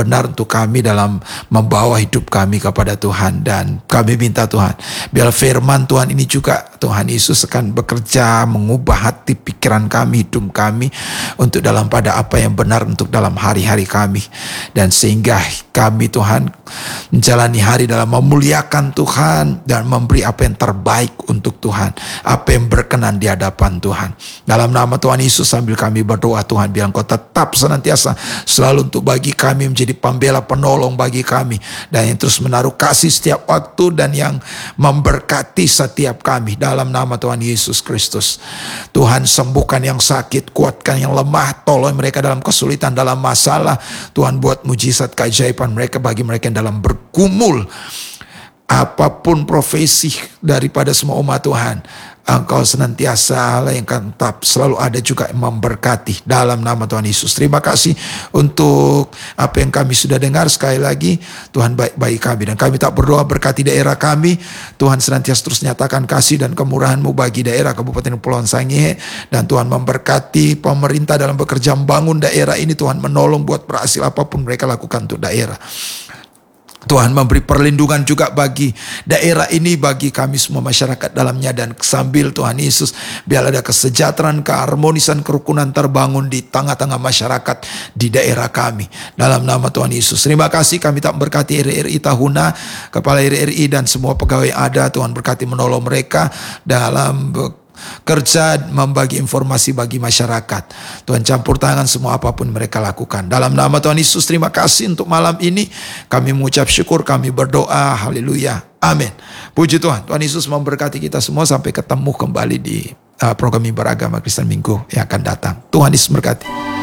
benar untuk kami dalam membawa hidup kami kepada Tuhan. Dan kami minta Tuhan, biar firman Tuhan ini juga Tuhan Yesus akan bekerja mengubah hati, pikiran kami, hidup kami untuk dalam pada apa yang benar untuk dalam hari-hari kami. Dan sehingga kami Tuhan menjalani hari dalam memuliakan Tuhan dan memberi apa yang terbaik untuk Tuhan, apa yang berkenan di hadapan Tuhan. Dalam nama Tuhan Yesus sambil kami berdoa, Tuhan bilang Kau tetap senantiasa selalu untuk bagi kami menjadi pembela penolong bagi kami, dan yang terus menaruh kasih setiap waktu dan yang memberkati setiap kami dalam nama Tuhan Yesus Kristus. Tuhan sembuhkan yang sakit, kuatkan yang lemah, tolong mereka dalam kesulitan, dalam masalah. Tuhan buat mujizat keajaiban mereka bagi mereka yang dalam bergumul apapun profesi daripada semua umat Tuhan. Engkau senantiasa Allah yang akan tetap selalu ada juga yang memberkati dalam nama Tuhan Yesus. Terima kasih untuk apa yang kami sudah dengar. Sekali lagi Tuhan baik-baik kami, dan kami tak berdoa berkati daerah kami. Tuhan senantiasa terus nyatakan kasih dan kemurahan-Mu bagi daerah Kabupaten Kepulauan Sangihe, dan Tuhan memberkati pemerintah dalam bekerja membangun daerah ini. Tuhan menolong buat berhasil apapun mereka lakukan untuk daerah. Tuhan memberi perlindungan juga bagi daerah ini, bagi kami semua masyarakat dalamnya, dan sambil Tuhan Yesus biar ada kesejahteraan, keharmonisan, kerukunan terbangun di tengah-tengah masyarakat di daerah kami dalam nama Tuhan Yesus. Terima kasih, kami tak berkati RRI Tahuna, Kepala RRI dan semua pegawai ada. Tuhan berkati menolong mereka dalam kerja membagi informasi bagi masyarakat. Tuhan campur tangan semua apapun mereka lakukan dalam nama Tuhan Yesus. Terima kasih untuk malam ini, kami mengucap syukur, kami berdoa, haleluya, amin. Puji Tuhan. Tuhan Yesus memberkati kita semua. Sampai ketemu kembali di program Mimbar Agama Kristen Minggu yang akan datang. Tuhan Yesus memberkati.